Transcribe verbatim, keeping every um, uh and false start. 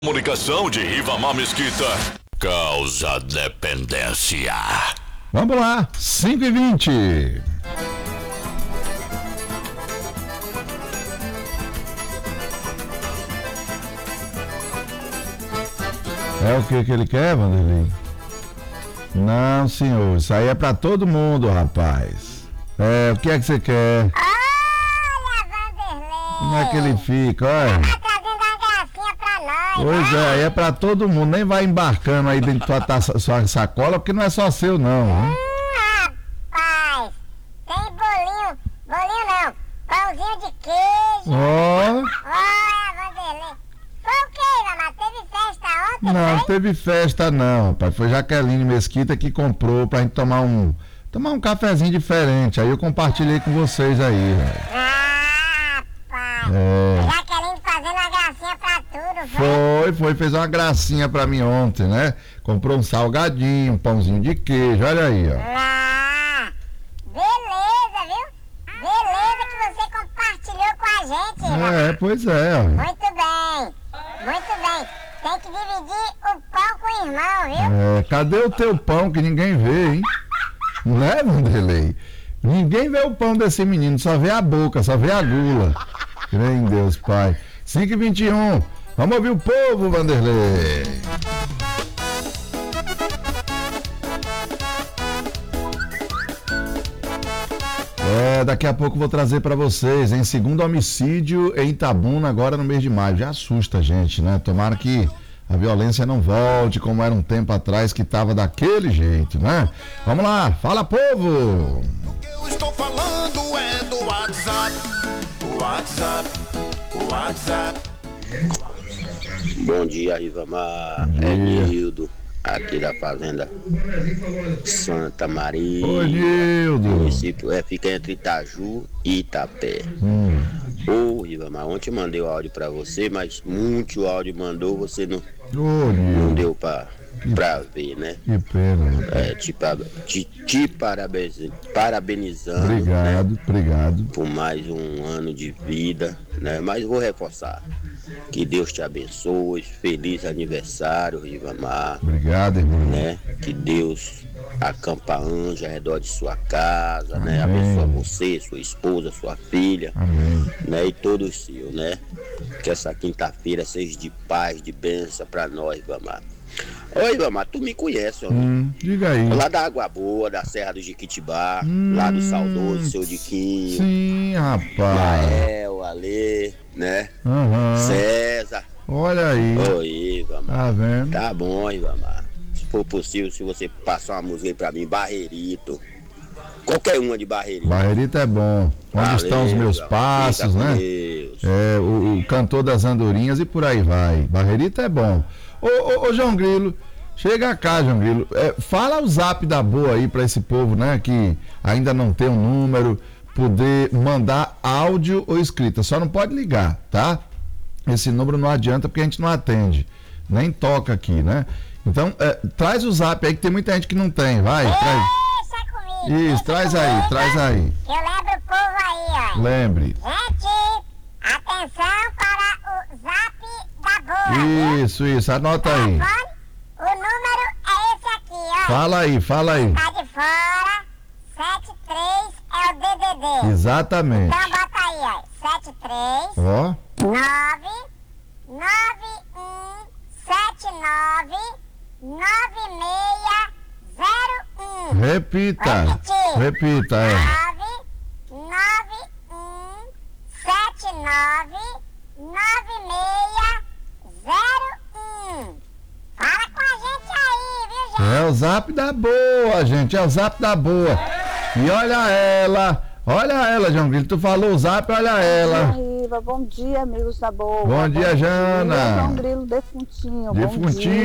Comunicação de Rivamar Mesquita causa dependência. Vamos lá, cinco e vinte. É o que que ele quer, Vanderlei? Não, senhor, isso aí é pra todo mundo, rapaz. É, o que é que você quer? Olha, Vanderlei! Como é que ele fica, olha? Pois é, aí é pra todo mundo, nem vai embarcando aí dentro da tua sua sacola, porque não é só seu não, hein? Hum, rapaz, tem bolinho, bolinho não, pãozinho de queijo. Ó. Olha, Vanderlei, foi o que, mamãe? Teve festa ontem, Não, não foi? teve festa não, rapaz, foi Jaqueline Mesquita que comprou pra gente tomar um, tomar um cafezinho diferente, aí eu compartilhei com vocês aí, velho. Ah, rapaz, É. Jaqueline fazendo uma gracinha pra tudo, foi? Foi, foi, fez uma gracinha pra mim ontem, né? Comprou um salgadinho, um pãozinho de queijo, olha aí, ó. Ah, beleza, viu? Beleza que você compartilhou com a gente, irmão. É, pois é, ó. Muito bem, muito bem. Tem que dividir o pão com o irmão, viu? É, cadê o teu pão que ninguém vê, hein? Não é, Vanderlei? Ninguém vê o pão desse menino, só vê a boca, só vê a gula. Vem Deus, Pai. cinco e vinte e um. Vamos ouvir o povo, Vanderlei. É, daqui a pouco vou trazer pra vocês, em segundo homicídio em Itabuna, agora no mês de maio. Já assusta a gente, né? Tomara que a violência não volte como era um tempo atrás, que tava daquele jeito, né? Vamos lá, fala, povo! O que eu estou falando é do WhatsApp. O WhatsApp, o WhatsApp. Bom dia, Rivamar. Bom dia. É Nildo, aqui da Fazenda Santa Maria. Ô, O Nildo! município é, fica entre Itaju e Itapé. Hum, Ô, Rivamar, ontem mandei o áudio pra você, mas muito áudio mandou, você não, ô, não Nildo, deu pra, pra ver, né? que pena. É, te, pa- te, te parabeniz- parabenizando, né, Obrigado, obrigado. por mais um ano de vida, né? Mas vou reforçar. Que Deus te abençoe, feliz aniversário, Rivamar, Obrigado, irmão. né? Que Deus acampa anjo ao redor de sua casa, né? Amém. Abençoa você, sua esposa, sua filha, Amém. né? E todos os seus, né? Que essa quinta-feira seja de paz, de bênção pra nós, Rivamar. Oi, Rivamar, tu me conhece, homem. Hum, diga aí. Lá da Água Boa, da Serra do Jiquitibá, Hum, lá do saudoso seu Diquinho, Sim, rapaz. Mael, Alê, né? Aham. César. Olha aí. Oi, Rivamar. Tá vendo? Tá bom, Rivamar. Se for possível, se você passar uma música aí pra mim, Barreirito. Qualquer uma de Barreirito. Barreirito é bom. Onde Valeu, estão os meus Rivamar. passos, Fica com né? Deus. É, o, o cantor das andorinhas e por aí vai. Barreirito é bom. Ô, ô, ô João Grilo, chega cá, João Grilo. É, fala o zap da boa aí pra esse povo, né? Que ainda não tem um número, poder mandar áudio ou escrita. Só não pode ligar, tá? Esse número não adianta porque a gente não atende. Nem toca aqui, né? Então, é, traz o zap aí que tem muita gente que não tem. Vai, traz. Deixa comigo. Isso, deixa traz aí, comigo, traz aí. Eu lembro o povo aí, ó. Lembre. Gente, atenção para o zap da boa, viu? Isso, isso, anota aí. Telefone, o número é esse aqui, ó. Fala aí, fala aí. Tá de fora, sete três é o D D D. Exatamente. Então bota aí, ó. sete três Ó, nove nove um sete nove nove seis zero um. repita. Repetir. Repita, é. nove nove um sete nove nove seis zero um. Fala com a gente aí, viu, gente? É o zap da boa, gente. É o zap da boa. E olha ela. Olha ela, João Grilo. Tu falou o zap, olha ela. Riva, bom dia, amigos da boa. Bom dia, Jana. João Grilo, defuntinho. Bom Defuntinho. dia.